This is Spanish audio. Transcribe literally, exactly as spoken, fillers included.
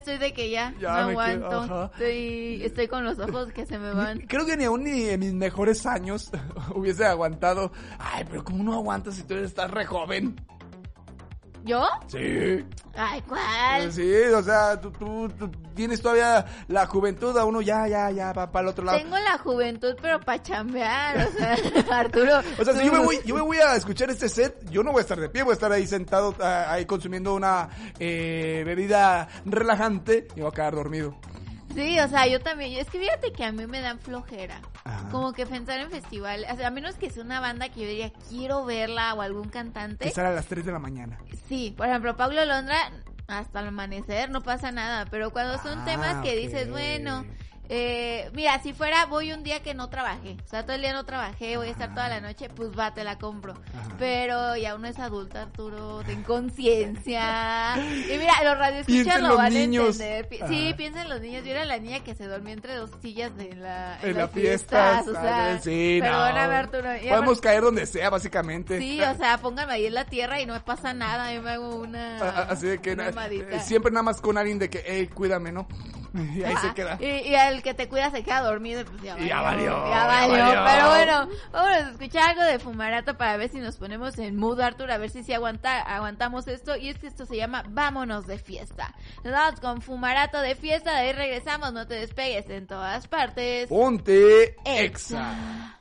estoy de que ya, Ya no me aguanto, quedo, ajá. estoy, estoy con los ojos que se me van. Creo que ni aún ni en mis mejores años hubiese aguantado. Ay, pero ¿cómo no aguantas si tú estás re joven? ¿Yo? Sí. Ay, ¿cuál? Sí, o sea, tú, tú, tú tienes todavía la juventud, a uno ya, ya, ya va para el otro lado. Tengo la juventud, pero para chambear, o sea, Arturo. O sea, si tú- yo me voy, yo me voy a escuchar este set, yo no voy a estar de pie, voy a estar ahí sentado, ah, ahí consumiendo una eh, bebida relajante y voy a quedar dormido. Sí, o sea, yo también. Es que fíjate que a mí me dan flojera. Ajá. Como que pensar en festival. O sea, a menos que sea una banda que yo diría, quiero verla o algún cantante. Que sale a las tres de la mañana. Sí, por ejemplo, Pablo Londra, hasta el amanecer no pasa nada. Pero cuando son Ah, temas que ok. dices, bueno, eh, mira, si fuera voy un día que no trabajé. O sea, todo el día no trabajé, voy a estar toda la noche, pues va, te la compro. Ajá. Pero ya uno es adulto, Arturo, ten conciencia. Y mira, los Piensa radioescuchas en lo los van niños. a entender. Pi- Ajá. Sí, piensa en los niños. Yo era la niña que se dormía entre dos sillas de la, En las la fiesta. fiestas, o sea, Sí, no. perdóname, Arturo. Y Podemos aparte- caer donde sea, básicamente. Sí, o sea, pónganme ahí en la tierra y no me pasa nada. Yo me hago una. A- a- Así de que una na- mamadita. eh, siempre nada más con alguien de que, hey, cuídame, ¿no? Y ahí se Ajá. queda. Y, y al que te cuida se queda dormido, pues ya Y valió. ya valió, Ya ya valió. valió. Pero bueno, vamos a escuchar algo de Fumarato para ver si nos ponemos en mood, Arturo, a ver si sí aguanta, aguantamos esto. Y es que esto se llama Vámonos de Fiesta. Nos vamos con Fumarato de Fiesta, de ahí regresamos, no te despegues en todas partes. Ponte Exa. Exa.